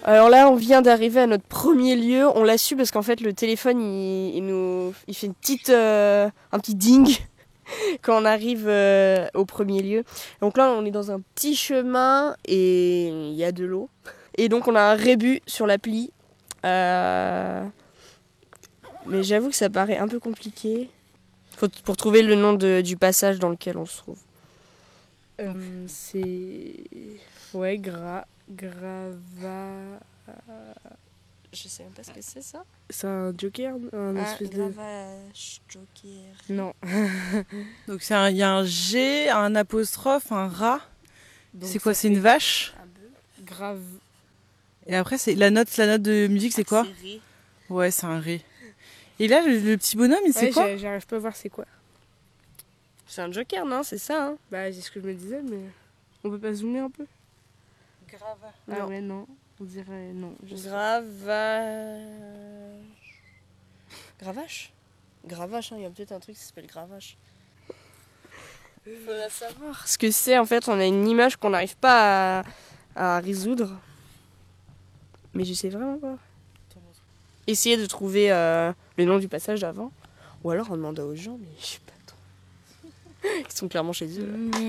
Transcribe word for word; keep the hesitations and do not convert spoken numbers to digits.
Alors là, on vient d'arriver à notre premier lieu. On l'a su parce qu'en fait, le téléphone, il, il nous, il fait une petite, euh, un petit ding quand on arrive euh, au premier lieu. Donc là, on est dans un petit chemin et il y a de l'eau. Et donc, on a un rébut sur l'appli. Euh... Mais j'avoue que ça paraît un peu compliqué. Faut, pour trouver le nom de, du passage dans lequel on se trouve. Euh, c'est... Ouais, gra... Grava... Je sais même pas ce que c'est ça. C'est un joker, un Ah, espèce de... Gravage, joker. Non. Donc il y a un G, un apostrophe, un rat. C'est quoi? C'est une vache? Un bœuf. Grave... Et après, c'est la note, la note de musique, c'est quoi? C'est ré. Ouais, c'est un ré. Et là, le, le petit bonhomme, il c'est Ouais, quoi? j'arrive pas à voir c'est quoi. C'est un joker, non? C'est ça, hein? Bah, c'est ce que je me disais, mais... On peut pas zoomer un peu? Grava. Ah Non. ouais, non. On dirait... Non. Je sais. Gravage. Gravache Gravache, hein, il y a peut-être un truc qui s'appelle Gravache. Faudrait savoir ce que c'est. En fait, on a une image qu'on n'arrive pas à, à résoudre. Mais je sais vraiment pas. Essayer de trouver euh, le nom du passage d'avant. Ou alors on demande aux gens, mais je sais pas trop. Ils sont clairement chez eux. Là.